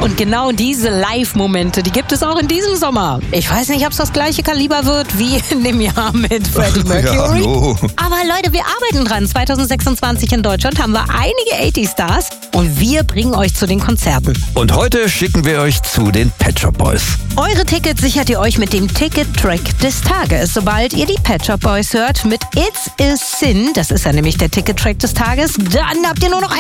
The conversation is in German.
und genau diese Live-Momente, die gibt es auch in diesem Sommer. Ich weiß nicht, ob es das gleiche Kaliber wird wie in dem Jahr mit Freddie Mercury. Ja, hallo. Aber Leute, wir arbeiten dran. 2026 in Deutschland haben wir einige 80-Stars und wir bringen euch zu den Konzerten. Und heute schicken wir euch zu den Pet Shop Boys. Eure Tickets sichert ihr euch mit dem Ticket-Track des Tages. Sobald ihr die Pet Shop Boys hört mit It's a Sin, das ist ja nämlich der Ticket-Track des Tages, dann habt ihr nur noch